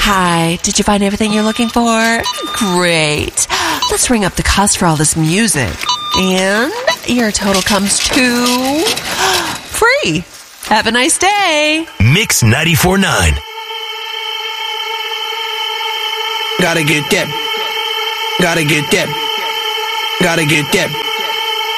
Hi, did you find everything you're looking for? Great. Let's ring up the cost for all this music. And your total comes to free. Have a nice day. Mix 94.9. Gotta get that. Gotta get that. Gotta get that.